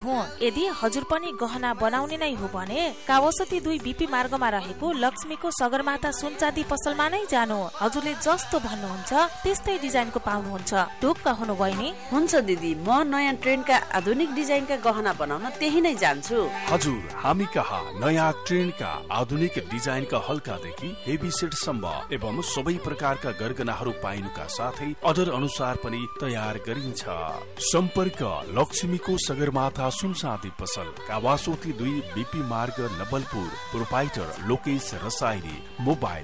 हुँ। यदि हजुर पनि गहना बनाउने नै हो भने कावासोती 2 BP मार्गमा रहेको लक्ष्मीको सगरमाथा सुनचाँदी पसलमा नै जानु। हजुरले जस्तो भन्नुहुन्छ त्यस्तै डिजाइनको पाउनुहुन्छ। ढुक्क हुनु बहिनी? हुन्छ दिदी, म नयाँ ट्रेन्डका आधुनिक डिजाइनका गहना बनाउन त्यही नै जान्छु। हजुर, हामी कहाँ नयाँ ट्रेन्डका आधुनिक डिजाइनका हल्कादेखि हेभी सेटसम्म एवं सबै प्रकारका गरगहनाहरू पाइनुका साथै अर्डर अनुसार पनि तयार गरिन्छ। सम्पर्क लक्ष्मीको सगरमाथा सुनचाँदी पसल, कावासोती 2 BP मार्ग, नवलपुर। प्रोपाइटर लोकेश रसाइली। मोबाइल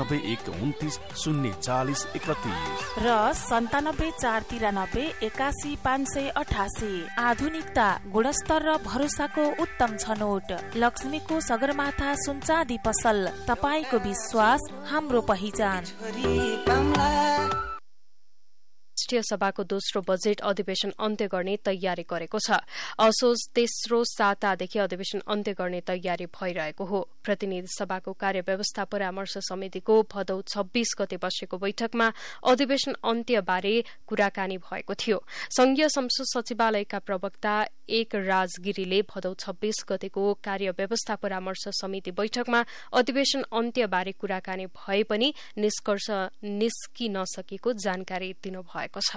9812904031 र 9749381588। आधुनिकता, गुणस्तर र भरोसाको उत्तम छनौट। लक्ष्मीको सगरमाथा सुनचाँदी पसल, तपाईको विश्वास हाम्रो पहिचान। राष्ट्रिय सभाको दोस्रो बजेट अधिवेशन अन्त्य गर्ने तयारी गरेको छ। असोज तेस्रो सातादेखि अधिवेशन अन्त्य गर्ने तयारी भइरहेको हो। प्रतिनिधि सभाको कार्यव्यवस्था परामर्श समितिको भदौ 26 गते बसेको बैठकमा अधिवेशन अन्त्यबारे कुराकानी भएको थियो। संघीय संसद सचिवालयका प्रवक्ता एक राजगिरीले भदौ 26 गतेको कार्यव्यवस्था परामर्श समिति बैठकमा अधिवेशन अन्त्यबारे कुराकानी भए पनि निष्कर्ष निस्किन सकेको जानकारी दिनुभएको छ।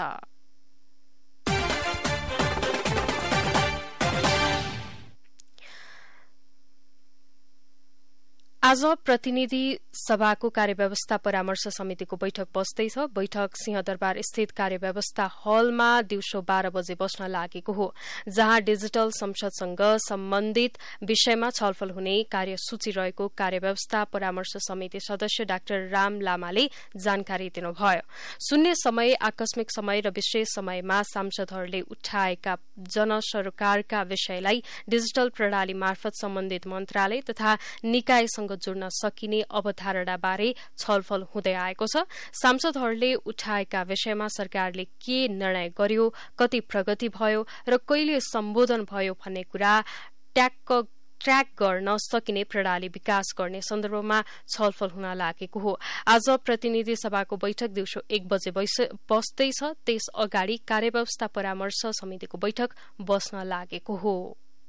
आज प्रतिनिधि सभाको कार्यव्यवस्था परामर्श समितिको बैठक बस्दैछ। बैठक सिंहदरबार स्थित कार्यव्यवस्था हलमा दिउँसो 12 बजे बस्न लागेको हो, जहाँ डिजिटल संसदसँग सम्बन्धित विषयमा छलफल हुने कार्यसूची रहेको कार्यव्यवस्था परामर्श समिति सदस्य डाक्टर राम लामाले जानकारी दिनुभयो। शून्य समय, आकस्मिक समय र विशेष समयमा सांसदहरूले उठाएका जनसरकारका विषयलाई डिजिटल प्रणाली मार्फत सम्बन्धित मन्त्रालय तथा निकायसँग जोड्न सकिने अवधारणाबारे छलफल हुँदै आएको छ। सांसदहरूले उठाएका विषयमा सरकारले के निर्णय गर्यो, कति प्रगति भयो र कहिले सम्बोधन भयो भन्ने कुरा ट्र्याक गर्न सकिने प्रणाली विकास गर्ने सन्दर्भमा छलफल हुन लागेको हो। आज प्रतिनिधि सभाको बैठक दिउँसो 1 बजे बस्दैछ। त्यस अगाडि कार्यव्यवस्था परामर्श समितिको बैठक बस्न लागेको हो।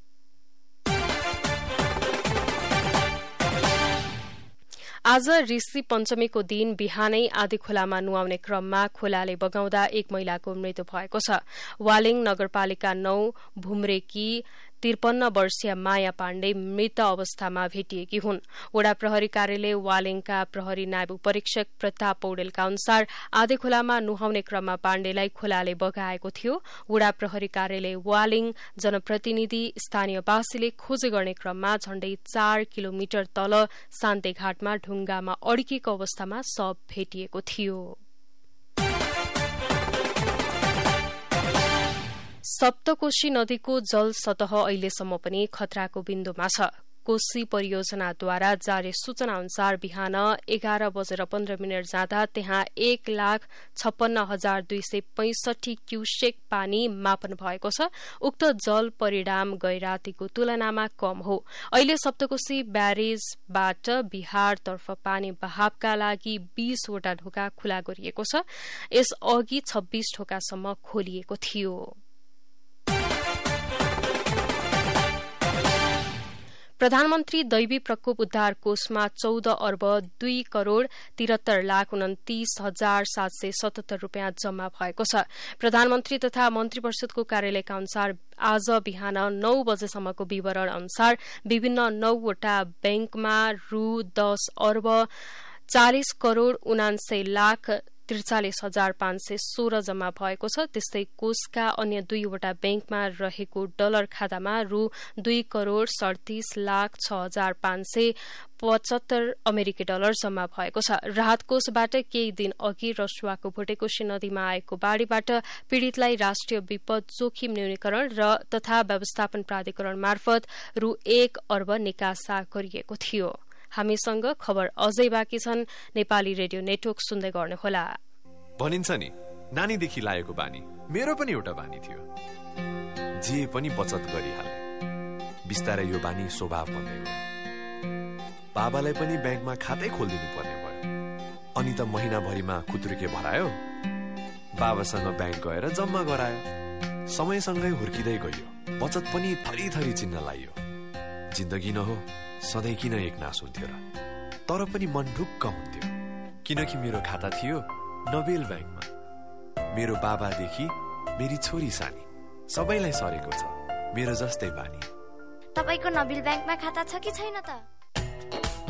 आज ऋषि पञ्चमीको दिन बिहानै आधी खोलामा नुहाउने क्रममा खोलाले बगाउँदा एक महिलाको मृत्यु भएको छ। वालिङ नगरपालिका 9 भुम्रेकी 53 वर्षीय माया पाण्डे मृत अवस्थामा भेटिएकी हुन्। वडा प्रहरी कार्यालय वालिङका प्रहरी नायब परीक्षक प्रताप पौडेलका अनुसार आधे खोलामा नुहाउने क्रममा पाण्डेलाई खोलाले बगाएको थियो। वडा प्रहरी कार्यालय वालिङ जनप्रतिनिधि स्थानीयवासीले खोजी गर्ने क्रममा झण्डै 4 किलोमिटर तल शान्तिघाटमा ढुङ्गामा अड्किएको अवस्थामा शव भेटिएको थियो। सप्तकोशी नदीको जल सतह अहिलेसम्म पनि खतराको बिन्दुमा छ। कोशी परियोजनाद्वारा जारी सूचना अनुसार बिहान 11:15 जाँदा त्यहाँ 1,56,265 क्युसेक पानी मापन भएको छ। उक्त जल परिणाम गैरातीको तुलनामा कम हो। अहिले सप्तकोशी ब्यारेजबाट बिहारतर्फ पानी बहावका लागि 20 वटा ढोका खुला गरिएको छ। यस अघि 26 ढोकासम्म खोलिएको थियो। प्रधानमन्त्री दैवी प्रकोप उद्धार कोषमा 14 अर्ब 2 करोड़ 73,29,777 रूपियाँ जम्मा भएको छ। प्रधानमन्त्री तथा मन्त्री परिषदको कार्यालयका अनुसार आज बिहान 9 बजेसम्मको विवरण अनुसार विभिन्न 9 वटा बैंकमा रु 10 अर्ब 40 करोड़ 79 लाख 43,516 जम्मा भएको छ। त्यस्तै कोषका अन्य 2 वटा बैंकमा रहेको डलर खातामा रु 2 करोड़ 37 लाख 6,575 अमेरिकी डलर जम्मा भएको छ। राहत कोषबाट केही दिन अघि रसुवाको भुटेकोशी नदीमा आएको बाढ़ीबाट पीड़ितलाई राष्ट्रिय विपद जोखिम न्यूनीकरण तथा व्यवस्थापन प्राधिकरण मार्फत रु 1 अर्ब निकासा गरिएको थियो। हामीसँग खबर अझै बाँकी छन्। नेपाली रेडियो नेटवर्क सुन्दै गर्नुहोला। भनिन्छ नि, नानीदेखि लागेको बानी मेरो पनि एउटा बानी थियो। जे पनि बचत गरिहाले। बिस्तारै यो बानी स्वभाव बन्दै गयो। बाबालाई पनि ब्याङ्कमा खातै खोलिदिनु पर्ने भयो। अनि त महिनाभरिमा खुत्रुके भरायो। बाबासँग ब्याङ्क गएर जम्मा गरायो। समयसँगै हुर्किँदै गयो, बचत पनि थरी थरी चिन्न लाग्यो। जिन्दगी न हो सधैँ किन एक नास हुन्थ्यो र, तर पनि मन ढुक्क हुन्थ्यो, किनकि मेरो खाता थियो नोबेल ब्याङ्कमा। मेरो बाबादेखि मेरी छोरी सानी सबैलाई सरेको छ मेरो जस्तै बानी। तपाईको नोबेल ब्याङ्कमा खाता छ कि छैन त?